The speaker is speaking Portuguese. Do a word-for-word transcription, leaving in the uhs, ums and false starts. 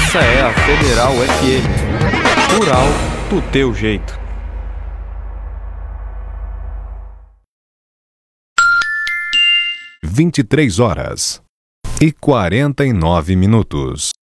Essa é a Federal F M. Rural do teu jeito. Vinte e três horas e quarenta e nove minutos.